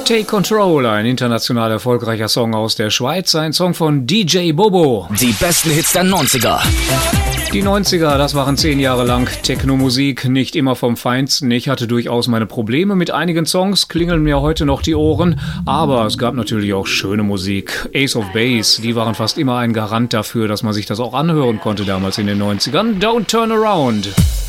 Take Control, ein international erfolgreicher Song aus der Schweiz, ein Song von DJ Bobo. Die besten Hits der 90er. Die 90er, das waren 10 Jahre lang Techno-Musik, nicht immer vom Feinsten. Ich hatte durchaus meine Probleme mit einigen Songs, klingeln mir heute noch die Ohren. Aber es gab natürlich auch schöne Musik. Ace of Base, die waren fast immer ein Garant dafür, dass man sich das auch anhören konnte damals in den 90ern. Don't Turn Around.